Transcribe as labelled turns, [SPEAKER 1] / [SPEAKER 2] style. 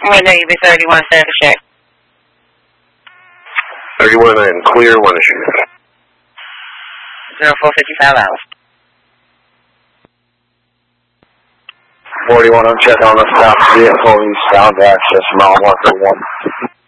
[SPEAKER 1] Monday, be 31 service check.
[SPEAKER 2] 31 and clear, one issue.
[SPEAKER 1] 0455 hours.
[SPEAKER 2] 41 on check on the stop vehicle, eastbound access mile marker 1.